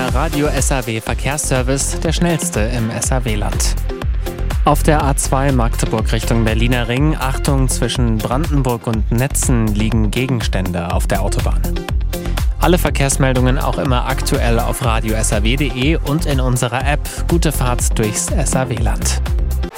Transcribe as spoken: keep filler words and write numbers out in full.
Der Radio S R W Verkehrsservice, der schnellste im S R W-Land. Auf der A zwei Magdeburg Richtung Berliner Ring, Achtung, zwischen Brandenburg und Netzen liegen Gegenstände auf der Autobahn. Alle Verkehrsmeldungen auch immer aktuell auf radio s r w punkt d e und in unserer App. Gute Fahrt durchs S R W-Land.